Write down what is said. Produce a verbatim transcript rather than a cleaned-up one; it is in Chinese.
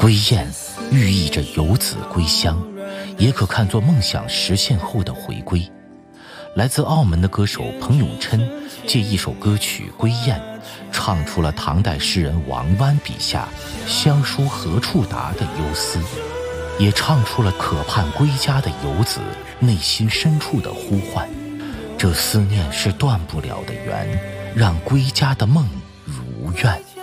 归雁寓意着游子归乡，也可看作梦想实现后的回归。来自澳门的歌手彭永琛借一首歌曲《归雁》，唱出了唐代诗人王湾笔下乡书何处达的忧思，也唱出了可盼归家的游子内心深处的呼唤。这思念是断不了的缘，让归家的梦如愿。